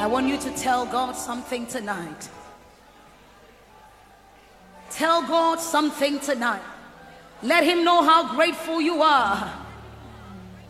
I want you to tell God something tonight. Tell God something tonight. Let him know how grateful you are.